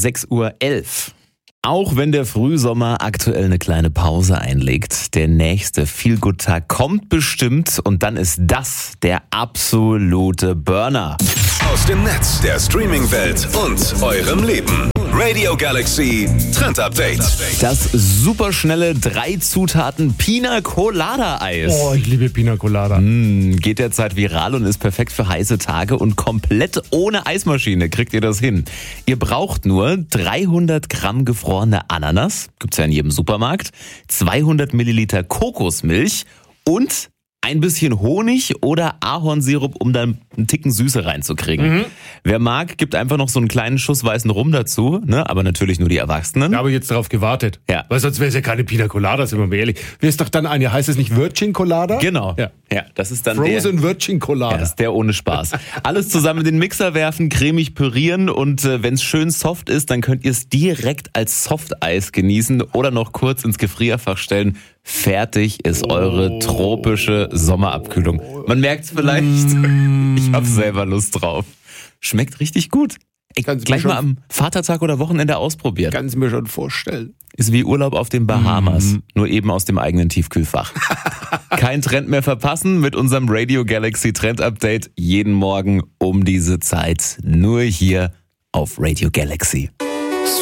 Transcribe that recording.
6:11 Uhr. Auch wenn der Frühsommer aktuell eine kleine Pause einlegt, der nächste Feel-Good-Tag kommt bestimmt und dann ist das der absolute Burner. Aus dem Netz, der Streaming-Welt und eurem Leben. Radio Galaxy Trend Update. Das superschnelle 3 Zutaten Pina Colada Eis. Oh, ich liebe Pina Colada. Geht derzeit viral und ist perfekt für heiße Tage und komplett ohne Eismaschine kriegt ihr das hin. Ihr braucht nur 300 Gramm gefrorene Ananas, gibt's ja in jedem Supermarkt, 200 Milliliter Kokosmilch und ein bisschen Honig oder Ahornsirup, um da einen Ticken Süße reinzukriegen. Wer mag, gibt einfach noch so einen kleinen Schuss weißen Rum dazu, ne? Aber natürlich nur die Erwachsenen. Da habe ich jetzt darauf gewartet. Ja. Weil sonst wäre es ja keine Pina Colada, sind wir mal ehrlich. Wer ist doch dann eine, heißt es nicht Virgin Colada? Genau. Ja. Ja, das ist dann Frozen Virgin Colada. Ja, das ist der ohne Spaß. Alles zusammen in den Mixer werfen, cremig pürieren und wenn es schön soft ist, dann könnt ihr es direkt als Softeis genießen oder noch kurz ins Gefrierfach stellen. Fertig ist eure tropische Sommerabkühlung. Man merkt es vielleicht. Ich habe selber Lust drauf. Schmeckt richtig gut. Gleich mal am Vatertag oder Wochenende ausprobieren. Kannst mir schon vorstellen. Ist wie Urlaub auf den Bahamas, nur eben aus dem eigenen Tiefkühlfach. Kein Trend mehr verpassen mit unserem Radio Galaxy Trend Update jeden Morgen um diese Zeit. Nur hier auf Radio Galaxy.